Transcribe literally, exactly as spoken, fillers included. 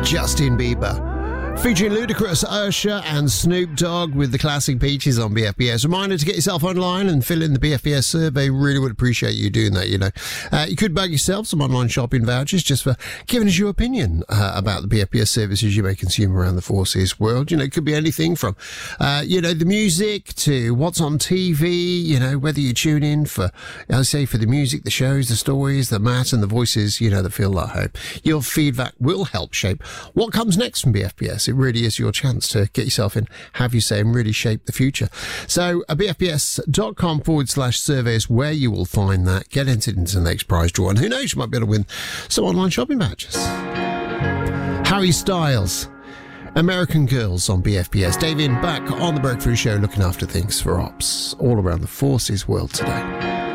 Justin Bieber. Featuring Ludacris, Usher and Snoop Dogg with the classic Peaches on B F B S. Reminder to get yourself online and fill in the B F B S survey. Really would appreciate you doing that, you know. Uh, you could bag yourself some online shopping vouchers just for giving us your opinion uh, about the B F B S services you may consume around the Four Seas world. You know, it could be anything from, uh, you know, the music to what's on T V, you know, whether you tune in for, I say, for the music, the shows, the stories, the Matt and the voices, you know, that feel like home. Your feedback will help shape what comes next from B F B S. It really is your chance to get yourself in, have you say, and really shape the future. So uh, bfbs.com forward slash surveys where you will find that. Get entered into the next prize draw, and who knows, you might be able to win some online shopping vouchers. Harry Styles, American Girls on B F B S. Dave in back on the Breakthrough Show, looking after things for ops all around the Four Seas world today.